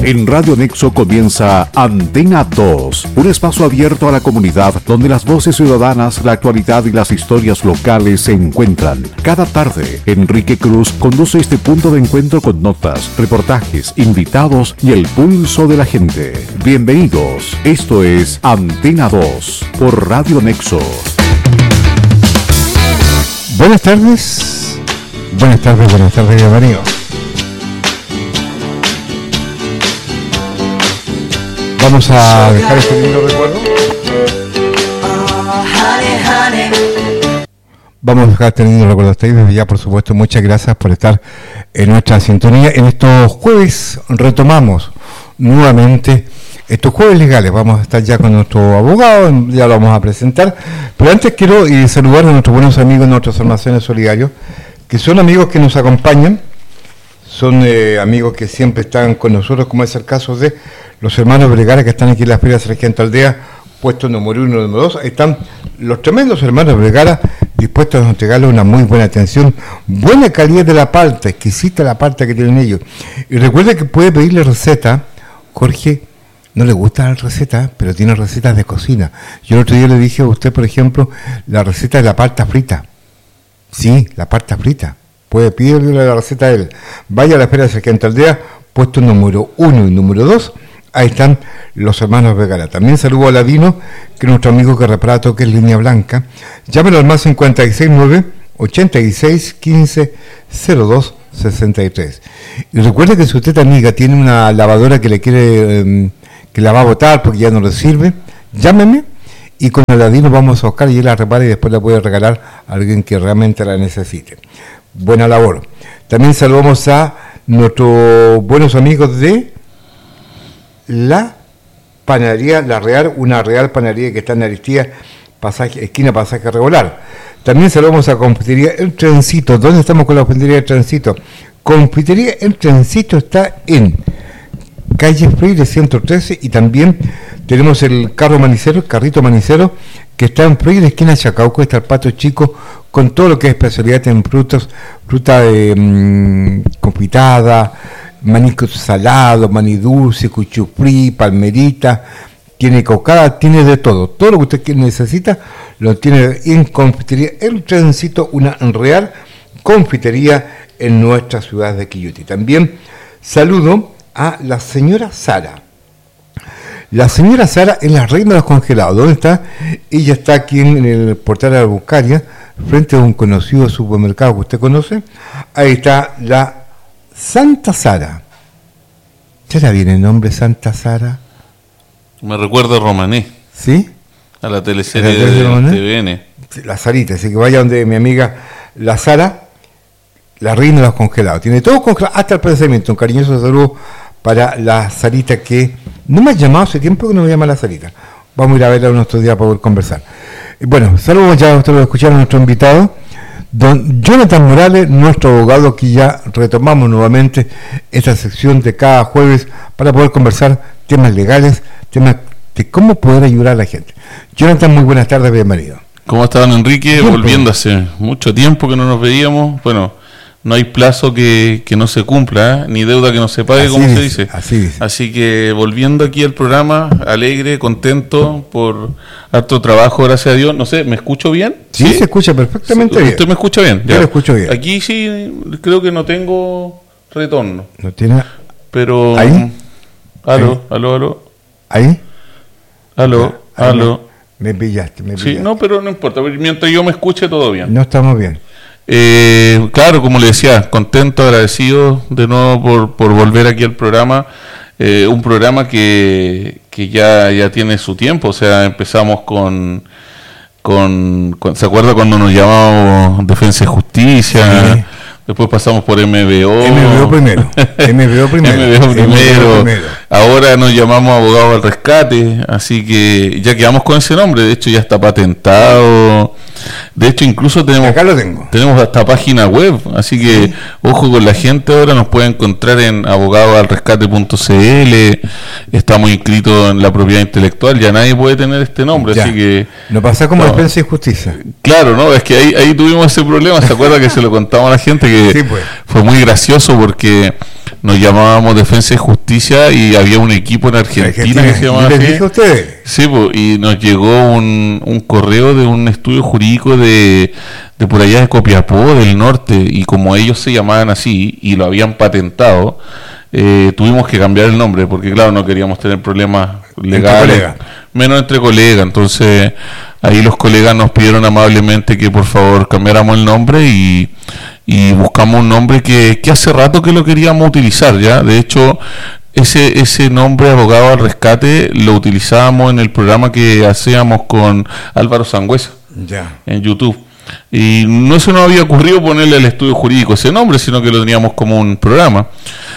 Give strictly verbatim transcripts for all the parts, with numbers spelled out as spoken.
En Radio Nexo comienza Antena dos, un espacio abierto a la comunidad donde las voces ciudadanas, la actualidad y las historias locales se encuentran. Cada tarde, Enrique Cruz conduce este punto de encuentro con notas, reportajes, invitados y el pulso de la gente. Bienvenidos, esto es Antena dos por Radio Nexo. Buenas tardes, buenas tardes, buenas tardes, bienvenidos. Vamos a dejar este lindo recuerdo. Vamos a dejar este lindo recuerdo hasta ahí. Desde ya, por supuesto, muchas gracias por estar en nuestra sintonía. En estos jueves retomamos nuevamente estos jueves legales. Vamos a estar ya con nuestro abogado, ya lo vamos a presentar. Pero antes quiero eh, saludar a nuestros buenos amigos, nuestros almacenes solidarios, que son amigos que nos acompañan. Son eh, amigos que siempre están con nosotros, como es el caso de los hermanos Vergara, que están aquí en la Feria Sargento Aldea, puesto número uno y número dos. Ahí están los tremendos hermanos Vergara, dispuestos a entregarle una muy buena atención, buena calidad de la palta, exquisita la palta que tienen ellos. Y recuerde que puede pedirle receta. Jorge no le gusta la receta, pero tiene recetas de cocina. Yo el otro día le dije a usted, por ejemplo, la receta de la palta frita. Sí, la palta frita. Puede pedirle la receta a él. Vaya a la Feria de Sargento Aldea, puesto número uno y número dos. Ahí están los hermanos Vergara. También saludo a Ladino, que es nuestro amigo que repara todo, que es Línea Blanca. Llámelo al más cincuenta y seis nueve, ochenta y seis, quince, cero dos, sesenta y tres. Y recuerde que si usted, amiga, tiene una lavadora que le quiere, eh, que la va a botar porque ya no le sirve, llámeme y con el Ladino vamos a buscar y él la repara y después la puede regalar a alguien que realmente la necesite. Buena labor. También saludamos a nuestros buenos amigos de la panadería La Real, una real panadería que está en Aristía, pasaje, esquina Pasaje Regular. También saludamos a Confitería El Trencito. ¿Dónde estamos con la Confitería El Trencito? Confitería El Trencito está en calle Freire ciento trece y también tenemos el carro manicero, el carrito manicero, que está en Freire, esquina Chacauco. Está el Pato Chico con todo lo que es especialidad en frutos, fruta de mmm, confitada, maní salado, maní dulce, cuchufrí, palmerita, tiene cocada, tiene de todo. Todo lo que usted necesita lo tiene en Confitería El Trencito, una real confitería en nuestra ciudad de Quilloti. También saludo a la señora Sara. La señora Sara es la reina de los congelados. ¿Dónde está? Ella está aquí en el portal de Araucaria, frente a un conocido supermercado que usted conoce. Ahí está la Santa Sara. ¿Será bien el nombre Santa Sara? Me recuerda a Romané. ¿Sí? A la teleserie de, de T V N. La Sarita, así que vaya donde mi amiga la Sara, la reina de los congelados. Tiene todo congelado, hasta el pensamiento. Un cariñoso saludo para la Sarita, que no me ha llamado hace tiempo que no me llama la Sarita. Vamos a ir a verla nuestro día para poder conversar. Bueno, saludos, ya ustedes lo escucharon a nuestro invitado, don Jonathan Morales, nuestro abogado. Aquí ya retomamos nuevamente esta sección de cada jueves para poder conversar temas legales, temas de cómo poder ayudar a la gente. Jonathan, muy buenas tardes, bienvenido. ¿Cómo están, Enrique? Bien, volviendo hace mucho tiempo que no nos veíamos. Bueno, no hay plazo que, que no se cumpla, ¿eh? Ni deuda que no se pague, así como dice, se dice. Así dice. Así que volviendo aquí al programa, alegre, contento por harto trabajo, gracias a Dios. No sé, ¿me escucho bien? Sí, sí, se escucha perfectamente sí, bien. ¿Usted me escucha bien? Yo ya. lo escucho bien. Aquí sí, creo que no tengo retorno. ¿No tiene? Pero... ¿Ahí? Aló, ¿Ahí? aló, aló. ¿Ahí? Aló, Ahí aló. Me, me pillaste, me pillaste. Sí, no, pero no importa, mientras yo me escuche todo bien. No estamos bien. Eh, claro, como le decía, contento, agradecido de nuevo por, por volver aquí al programa, eh, un programa que, que ya, ya tiene su tiempo. O sea, empezamos con, con, con ¿se acuerda cuando nos llamábamos Defensa y Justicia? Sí. Después pasamos por M B O. M B O primero. M B O primero. M B O primero. M B O primero. Ahora nos llamamos Abogados al Rescate, así que ya quedamos con ese nombre. De hecho, ya está patentado. De hecho, incluso tenemos acá lo tengo. tenemos hasta página web, así que sí. Ojo con la gente. Ahora nos puede encontrar en abogados al rescate punto c l. Estamos inscritos en la propiedad intelectual, ya nadie puede tener este nombre, ya. Así que no pasa como no. Defensa y Justicia. Claro, no, es que ahí, ahí tuvimos ese problema. ¿Se acuerda que se lo contamos a la gente? Que sí, pues. Fue muy gracioso porque nos llamábamos Defensa y Justicia y había un equipo en Argentina, Argentina que se llamaba ¿les así. dije a ustedes? Sí, pues, y nos llegó un, un correo de un estudio jurídico de, de por allá de Copiapó, del norte, y como ellos se llamaban así y lo habían patentado, eh, tuvimos que cambiar el nombre, porque claro, no queríamos tener problemas legales, menos entre colegas. Entonces ahí los colegas nos pidieron amablemente que por favor cambiáramos el nombre y, y buscamos un nombre que, que hace rato que lo queríamos utilizar ya. De hecho, ese ese nombre, Abogado al Rescate, lo utilizábamos en el programa que hacíamos con Álvaro Sangüesa, ya, en YouTube. Y no se nos había ocurrido ponerle al estudio jurídico ese nombre, sino que lo teníamos como un programa.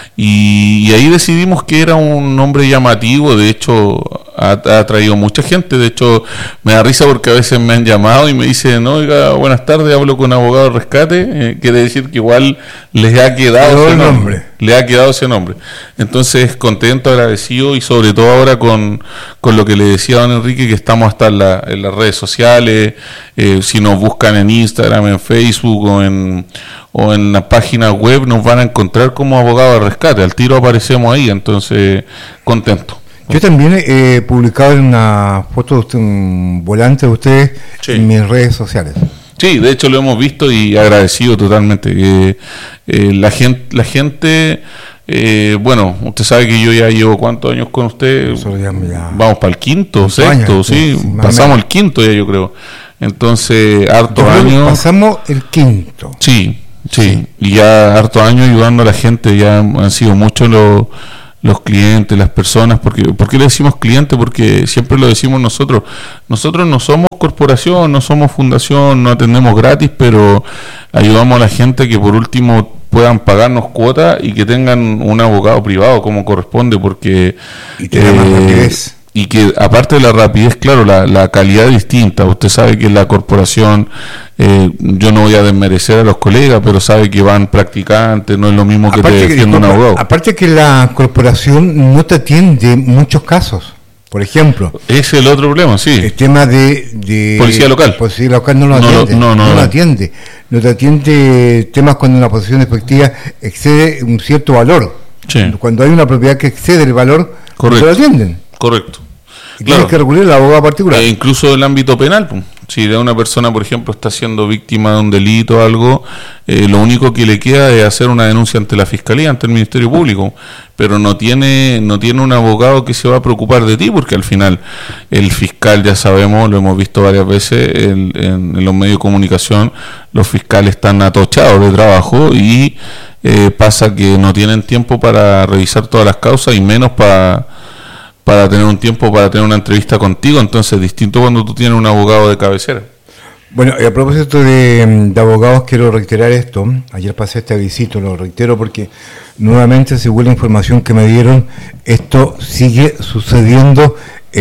Y, y ahí decidimos que era un nombre llamativo. De hecho, ha, ha traído mucha gente. De hecho, me da risa porque a veces me han llamado y me dicen, no, oiga, buenas tardes, hablo con Abogado al Rescate. Eh, quiere decir que igual les ha quedado ese nombre. nombre. Le ha quedado ese nombre. Entonces, contento, agradecido, y sobre todo ahora con, con lo que le decía don Enrique, que estamos hasta en, la, en las redes sociales. Eh, si nos buscan en Instagram, en Facebook o en, o en la página web, nos van a encontrar como Abogado al Rescate. Al tiro aparecemos ahí, entonces contento. Yo también he publicado una foto de usted, un volante de ustedes, sí, en mis redes sociales. Sí, de hecho lo hemos visto y agradecido totalmente. Eh, eh, la gente, la gente eh, bueno, usted sabe que yo ya llevo cuántos años con usted. Ya, ya. Vamos para el quinto, sexto, años, sí, sí, pasamos el quinto ya, yo creo. Entonces, hartos años. Pasamos el quinto. Sí, sí, sí, y ya hartos años ayudando a la gente. Ya han sido muchos los los clientes, las personas. Porque, ¿por qué le decimos cliente? Porque siempre lo decimos nosotros. Nosotros no somos corporación, no somos fundación, no atendemos gratis, pero ayudamos a la gente que por último puedan pagarnos cuotas y que tengan un abogado privado como corresponde, porque y que eh, más rapidez. Y que aparte de la rapidez, claro, la, la calidad es distinta. Usted sabe que la corporación, eh, yo no voy a desmerecer a los colegas, pero sabe que van practicantes, no es lo mismo que aparte te defienda un abogado. Aparte que la corporación no te atiende muchos casos. Por ejemplo, ese es el otro problema, sí. El tema de, de policía local. Policía local no lo atiende. No, no, no, no lo atiende. No te atiende temas cuando una posición efectiva excede un cierto valor. Sí. Cuando hay una propiedad que excede el valor, correcto, no lo atienden. Correcto. Y claro, tienes que recurrir al abogado particular. E incluso en el ámbito penal, pues. Si de una persona, por ejemplo, está siendo víctima de un delito o algo, eh, lo único que le queda es hacer una denuncia ante la Fiscalía, ante el Ministerio Público, pero no tiene no tiene un abogado que se va a preocupar de ti, porque al final el fiscal, ya sabemos, lo hemos visto varias veces el, en, en los medios de comunicación, los fiscales están atochados de trabajo y eh, pasa que no tienen tiempo para revisar todas las causas y menos para... para tener un tiempo para tener una entrevista contigo. Entonces, distinto cuando tú tienes un abogado de cabecera. Bueno, y a propósito de, de abogados, quiero reiterar esto. Ayer pasé este avisito, lo reitero porque nuevamente, según la información que me dieron, esto sigue sucediendo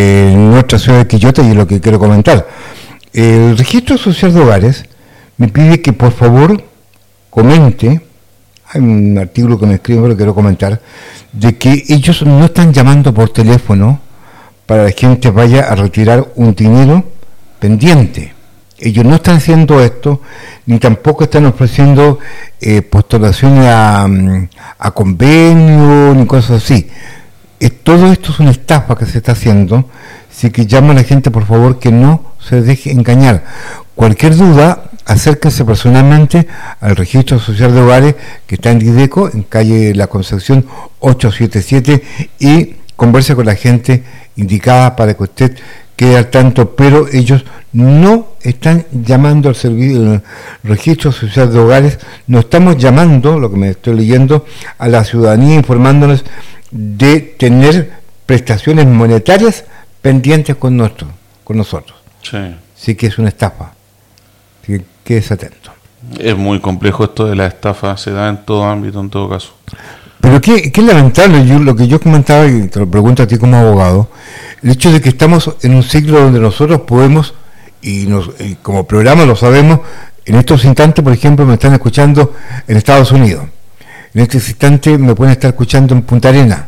en nuestra ciudad de Quillota, y es lo que quiero comentar. El Registro Social de Hogares me pide que por favor comente, hay un artículo que me escriben, pero quiero comentar, de que ellos no están llamando por teléfono para que la gente vaya a retirar un dinero pendiente. Ellos no están haciendo esto, ni tampoco están ofreciendo eh, postulaciones a, a convenio, ni cosas así. Eh, todo esto es una estafa que se está haciendo, así que llamo a la gente, por favor, que no se deje engañar. Cualquier duda, acérquense personalmente al Registro Social de Hogares, que está en Dideco, en calle La Concepción ochocientos setenta y siete, y converse con la gente indicada para que usted quede al tanto, pero ellos no están llamando al servicio del Registro Social de Hogares, no estamos llamando, lo que me estoy leyendo, a la ciudadanía informándoles de tener prestaciones monetarias pendientes con nosotros, con nosotros. Sí. Sí que es una estafa. Que quedes atento. Es muy complejo esto de la estafa, se da en todo ámbito, en todo caso. Pero qué, qué lamentable, yo, lo que yo comentaba, y te lo pregunto a ti como abogado, el hecho de que estamos en un ciclo donde nosotros podemos, y, nos, y como programa lo sabemos, en estos instantes, por ejemplo, me están escuchando en Estados Unidos, en este instante me pueden estar escuchando en Punta Arenas,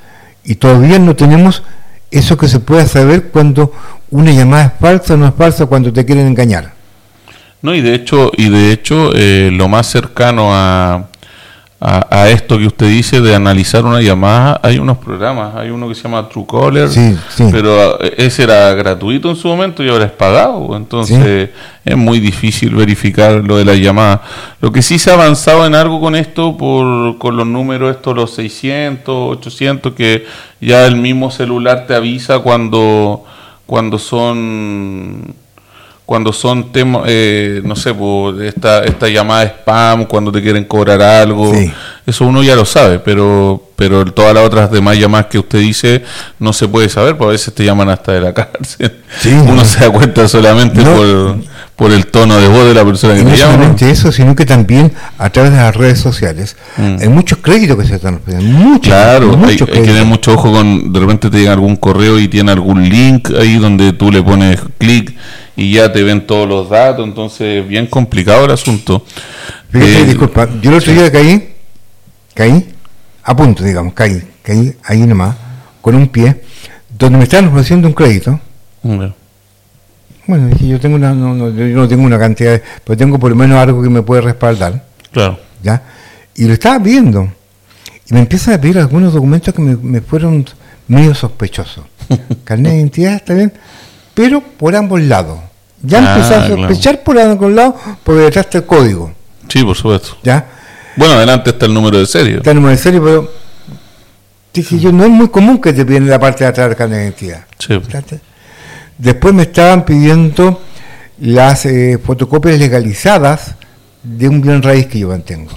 y todavía no tenemos eso que se pueda saber cuando una llamada es falsa o no es falsa, cuando te quieren engañar. No, y de hecho, y de hecho eh, lo más cercano a, a, a esto que usted dice de analizar una llamada. Hay unos programas, hay uno que se llama Truecaller, sí, sí. pero ese era gratuito en su momento y ahora es pagado, entonces sí. Es muy difícil verificar lo de las llamadas. Lo que sí se ha avanzado en algo con esto, por con los números estos, los seiscientos, ochocientos, que ya el mismo celular te avisa cuando, cuando son... cuando son temas, eh, no sé, pues, esta, esta llamada spam, cuando te quieren cobrar algo, sí. Eso uno ya lo sabe, pero pero todas las otras demás llamadas que usted dice no se puede saber, porque a veces te llaman hasta de la cárcel. Sí, uno no. se da cuenta solamente no. por, por el tono de voz de la persona que y te no llama. No solamente eso, sino que también a través de las redes sociales mm. hay muchos créditos que se están pidiendo, muchos. Claro, muchos hay, hay que tener mucho ojo con, de repente te llega algún correo y tiene algún link ahí donde tú le pones clic y ya te ven todos los datos, entonces bien complicado el asunto. Fíjate, eh, disculpa, yo el otro día caí, caí, a punto, digamos, caí, caí ahí nomás, con un pie, donde me estaban ofreciendo un crédito. No. Bueno, dije, yo tengo una, no, no, yo no tengo una cantidad, de, pero tengo por lo menos algo que me puede respaldar. Claro. ¿Ya? Y lo estaba viendo, y me empiezan a pedir algunos documentos que me, me fueron medio sospechosos. Carnet de identidad, está bien, pero por ambos lados. Ya ah, empecé a sospechar, claro, por algún lado, porque detrás está el código. Sí, por supuesto. ¿Ya? Bueno, adelante está el número de serie. Está el número de serie, pero dije yo, no es muy común que te piden la parte de atrás del carnet de identidad. Sí. Después me estaban pidiendo las eh, fotocopias legalizadas de un bien raíz que yo mantengo.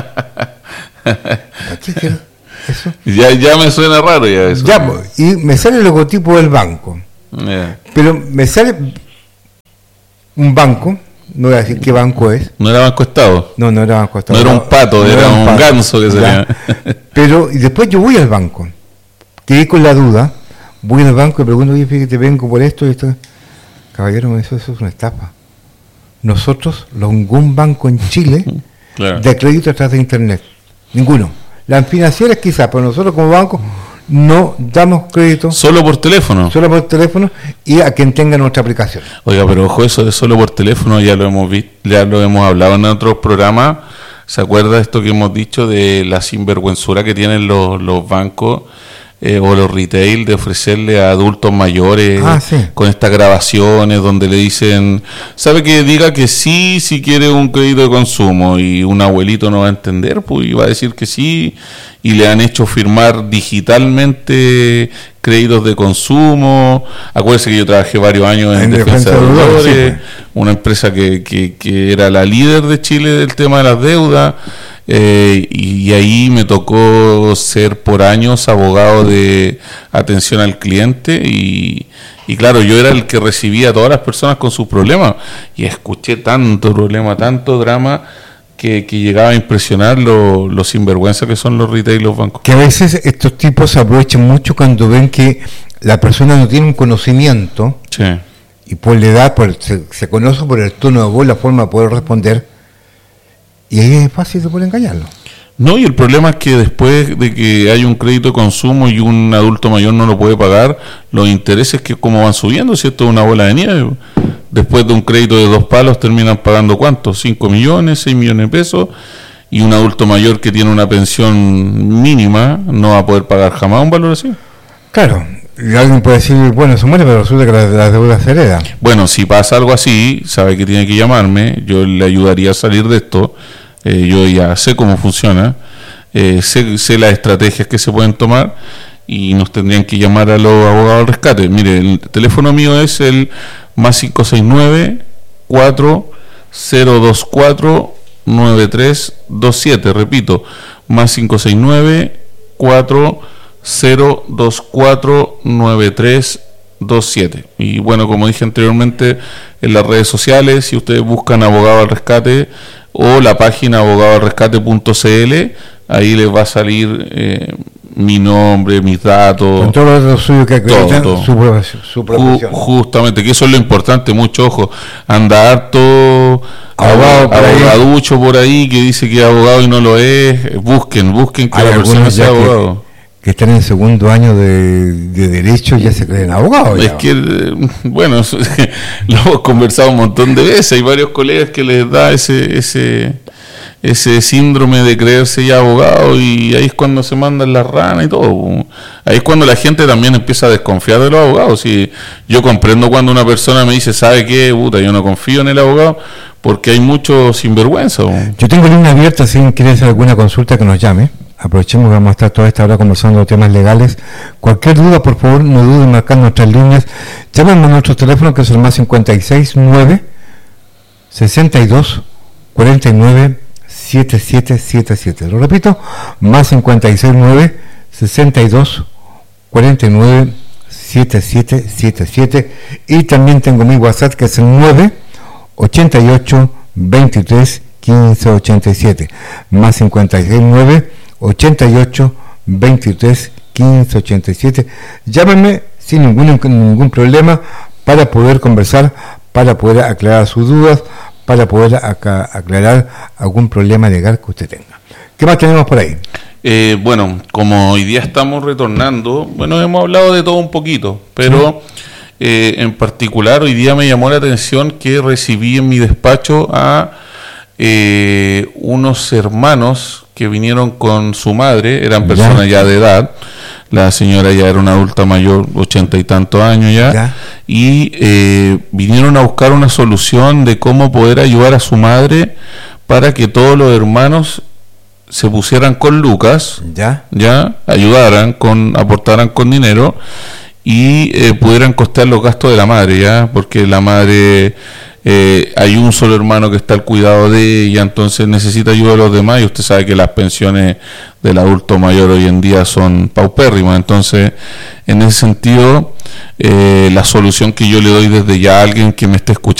¿Eso? Ya, ya me suena raro ya eso. Ya, y me sale el logotipo del banco. Yeah. Pero me sale un banco, no voy a decir qué banco es. ¿No era Banco Estado? No, no era Banco Estado. No era un pato, no era, era un, un ganso que sería. Pero y después yo voy al banco, quedé con la duda, voy al banco y pregunto, oye, fíjate, vengo por esto y esto. Caballero, me dice, eso es una estafa. Nosotros, ningún banco en Chile, claro, de crédito a través de internet. Ninguno. Las financieras quizás, pero nosotros como banco no damos crédito. ¿Solo por teléfono? Solo por teléfono y a quien tenga nuestra aplicación. Oiga, pero ojo, eso de solo por teléfono ya lo hemos visto, ya lo hemos hablado en otros programas. ¿Se acuerda de esto que hemos dicho de la sinvergüenzura que tienen los, los bancos eh, o los retail de ofrecerle a adultos mayores ah, sí, con estas grabaciones donde le dicen, ¿sabe que diga que sí si quiere un crédito de consumo? Y un abuelito no va a entender, pues, y va a decir que sí, y le han hecho firmar digitalmente créditos de consumo. Acuérdense que yo trabajé varios años en, en Defensa de Deudores, sí, pues, una empresa que, que, que era la líder de Chile del tema de las deudas. Eh, y ahí me tocó ser por años abogado de atención al cliente y, y claro, yo era el que recibía a todas las personas con sus problemas y escuché tanto problema, tanto drama que, que llegaba a impresionar lo, lo sinvergüenza que son los retail y los bancos. Que a veces estos tipos se aprovechan mucho cuando ven que la persona no tiene un conocimiento, sí, y por la edad, por, se, se conoce por el tono de voz, la forma de poder responder. Y ahí es fácil de poder engañarlo. No, y el problema es que después de que hay un crédito de consumo y un adulto mayor no lo puede pagar, los intereses que como van subiendo, si esto es una bola de nieve. Después de un crédito de dos palos terminan pagando ¿cuánto? cinco millones, seis millones de pesos, y un adulto mayor que tiene una pensión mínima no va a poder pagar jamás un valor así. Claro. Y alguien puede decir, bueno, se muere, pero resulta que la, la deuda se hereda. Bueno, si pasa algo así, sabe que tiene que llamarme, yo le ayudaría a salir de esto. Eh, yo ya sé cómo funciona, eh, sé, sé las estrategias que se pueden tomar y nos tendrían que llamar a los abogados del rescate. Mire, el teléfono mío es el más cinco seis nueve, cuatro cero dos cuatro, nueve tres dos siete, repito, más cinco seis nueve, cuatro cero dos cuatro, nueve tres dos siete. Y bueno, como dije anteriormente, en las redes sociales, si ustedes buscan Abogado al Rescate o la página abogado al rescate punto c l, ahí les va a salir eh, mi nombre, mis datos, con todo lo suyo que acreditan su, su profesión. Justamente, que eso es lo importante, mucho ojo, anda harto abogado, por abogaducho ahí, por ahí que dice que es abogado y no lo es. Busquen, busquen que hay la persona sea abogado. Que, que están en el segundo año de, de Derecho y ya se creen abogados. Es ya. que, bueno, lo hemos conversado un montón de veces. Hay varios colegas que les da ese ese ese síndrome de creerse ya abogado, y ahí es cuando se mandan las ranas y todo. Ahí es cuando la gente también empieza a desconfiar de los abogados. Y yo comprendo cuando una persona me dice, ¿sabe qué? Puta, yo no confío en el abogado, porque hay mucho sinvergüenza. Yo tengo línea abierta, si quiere hacer alguna consulta que nos llame. Aprovechemos que vamos a estar toda esta hora conversando de temas legales. Cualquier duda, por favor, no duden en marcar nuestras líneas. Llámenme a nuestro teléfono, que es el más cincuenta y seis nueve sesenta y dos cuarenta y nueve setenta y siete setenta y siete. Lo repito, más cincuenta y seis nueve sesenta y dos cuarenta y nueve setenta y siete setenta y siete. Y también tengo mi WhatsApp, que es el nueve ochenta y ocho veintitrés quince ochenta y siete. Más cincuenta y seis nueve ochenta y ocho veintitrés quince ochenta y siete. Llámenme sin ningún, ningún problema, para poder conversar, para poder aclarar sus dudas, para poder acá, aclarar algún problema legal que usted tenga. ¿Qué más tenemos por ahí? Eh, bueno, como hoy día estamos retornando, bueno, hemos hablado de todo un poquito, pero eh, en particular hoy día me llamó la atención que recibí en mi despacho a eh, unos hermanos que vinieron con su madre, eran personas ya, ya de edad. La señora ya era una adulta mayor, ochenta y tantos años ya, ya. y eh, vinieron a buscar una solución de cómo poder ayudar a su madre para que todos los hermanos se pusieran con lucas, ya, ya ayudaran, con aportaran con dinero y eh, pudieran costear los gastos de la madre, ya, porque la madre... Eh, hay un solo hermano que está al cuidado de ella, entonces necesita ayuda de los demás, y usted sabe que las pensiones del adulto mayor hoy en día son paupérrimas. Entonces, en ese sentido, eh, la solución que yo le doy desde ya a alguien que me esté escuchando